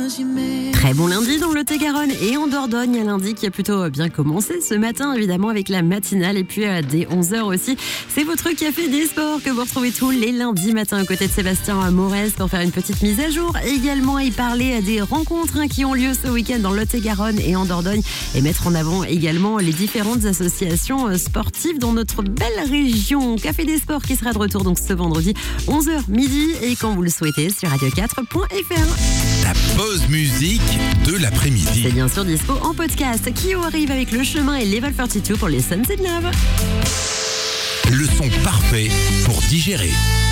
Très bon lundi dans le Lot-et-Garonne et en Dordogne. Un lundi qui a plutôt bien commencé ce matin, évidemment, avec la matinale. Et puis dès 11h aussi, c'est votre café des sports que vous retrouvez tous les lundis matins aux côtés de Sébastien Morez pour faire une petite mise à jour. Également, y parler des rencontres qui ont lieu ce week-end dans le Lot-et-Garonne et en Dordogne. Et mettre en avant également les différentes associations sportives dans notre belle région. Café des sports qui sera de retour donc ce vendredi 11h midi et quand vous le souhaitez sur radio4.fr. La pause musique de l'après-midi. C'est bien sûr dispo en podcast. Kyo arrive avec Le Chemin et Level 42 pour les Sunset Love. Le son parfait pour digérer.